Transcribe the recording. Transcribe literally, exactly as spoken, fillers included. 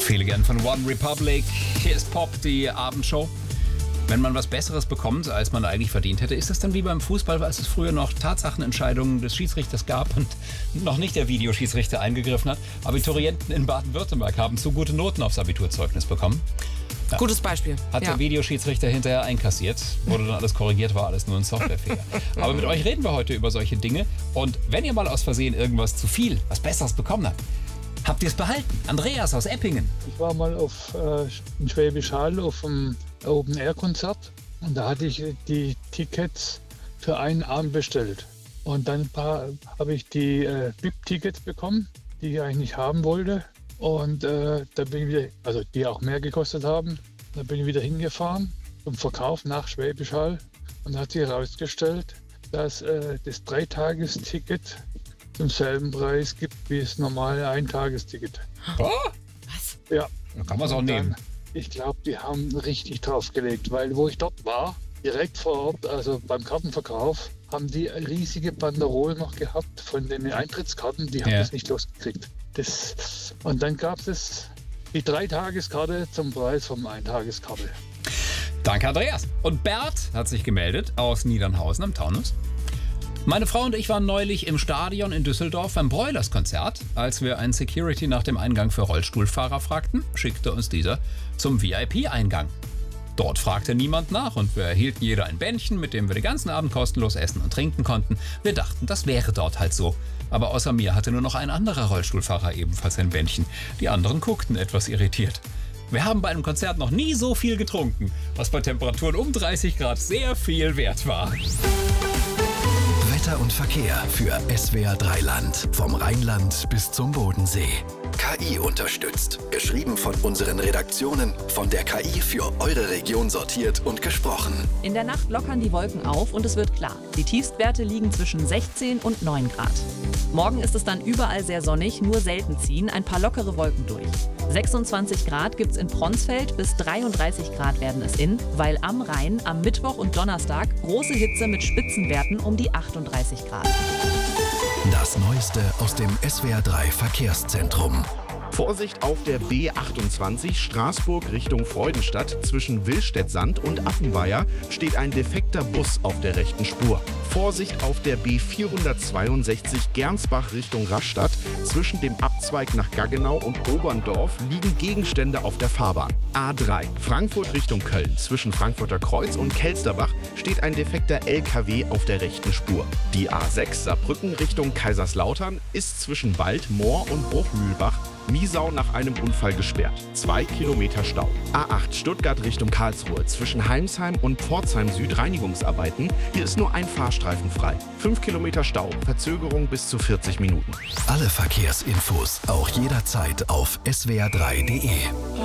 Feeling von One Republic. Hier ist Pop, die Abendshow. Wenn man was Besseres bekommt, als man eigentlich verdient hätte, ist das dann wie beim Fußball, als es früher noch Tatsachenentscheidungen des Schiedsrichters gab und noch nicht der Videoschiedsrichter eingegriffen hat. Abiturienten in Baden-Württemberg haben zu gute Noten aufs Abiturzeugnis bekommen. Ja. Gutes Beispiel. Hat ja. der Videoschiedsrichter hinterher einkassiert, wurde dann alles korrigiert, war alles nur ein Softwarefehler. Aber mit euch reden wir heute über solche Dinge. Und wenn ihr mal aus Versehen irgendwas zu viel, was Besseres bekommen habt, habt ihr es behalten? Andreas aus Eppingen. Ich war mal auf, äh, in Schwäbisch Hall auf einem Open-Air-Konzert und da hatte ich die Tickets für einen Abend bestellt. Und dann habe ich die äh, V I P-Tickets bekommen, die ich eigentlich nicht haben wollte. Und äh, da bin ich wieder, also die auch mehr gekostet haben. Da bin ich wieder hingefahren zum Verkauf nach Schwäbisch Hall und da hat sich herausgestellt, dass äh, das Dreitagesticket zum selben Preis gibt wie das normale Eintagesticket. Oh, was? Ja. Dann kann man es auch Und nehmen. Dann, ich glaube, die haben richtig draufgelegt, weil wo ich dort war, direkt vor Ort, also beim Kartenverkauf, haben die riesige Banderolen noch gehabt von den Eintrittskarten, die haben Ja. das nicht losgekriegt. Das, und dann gab es die Dreitageskarte zum Preis vom Eintageskarte. Danke, Andreas. Und Bert hat sich gemeldet aus Niedernhausen am Taunus. Meine Frau und ich waren neulich im Stadion in Düsseldorf beim Broilers-Konzert. Als wir einen Security nach dem Eingang für Rollstuhlfahrer fragten, schickte uns dieser zum V I P-Eingang. Dort fragte niemand nach und wir erhielten jeder ein Bändchen, mit dem wir den ganzen Abend kostenlos essen und trinken konnten. Wir dachten, das wäre dort halt so. Aber außer mir hatte nur noch ein anderer Rollstuhlfahrer ebenfalls ein Bändchen. Die anderen guckten etwas irritiert. Wir haben bei einem Konzert noch nie so viel getrunken, was bei Temperaturen um dreißig Grad sehr viel wert war. Wetter und Verkehr für S W R drei Land. Vom Rheinland bis zum Bodensee. K I unterstützt. Geschrieben von unseren Redaktionen, von der K I für eure Region sortiert und gesprochen. In der Nacht lockern die Wolken auf und es wird klar. Die Tiefstwerte liegen zwischen sechzehn und neun Grad. Morgen ist es dann überall sehr sonnig, nur selten ziehen ein paar lockere Wolken durch. sechsundzwanzig Grad gibt es in Pronsfeld, bis dreiunddreißig Grad werden es in, weil am Rhein am Mittwoch und Donnerstag große Hitze mit Spitzenwerten um die achtunddreißig Grad. Das Neueste aus dem S W R drei Verkehrszentrum. Vorsicht auf der B achtundzwanzig Straßburg Richtung Freudenstadt. Zwischen Willstedt-Sand und Affenweier steht ein defekter Bus auf der rechten Spur. Vorsicht auf der B vierhundertzweiundsechzig Gernsbach Richtung Rastatt. Zwischen dem Abzweig nach Gaggenau und Oberndorf liegen Gegenstände auf der Fahrbahn. A drei Frankfurt Richtung Köln. Zwischen Frankfurter Kreuz und Kelsterbach steht ein defekter L K W auf der rechten Spur. Die A sechs Saarbrücken Richtung Kaiserslautern ist zwischen Wald, Moor und Bruchmühlbach Miesau nach einem Unfall gesperrt. Zwei Kilometer Stau. A acht Stuttgart Richtung Karlsruhe. Zwischen Heimsheim und Pforzheim Süd Reinigungsarbeiten. Hier ist nur ein Fahrstreifen frei. Fünf Kilometer Stau. Verzögerung bis zu vierzig Minuten. Alle Verkehrsinfos auch jederzeit auf S W R drei punkt de.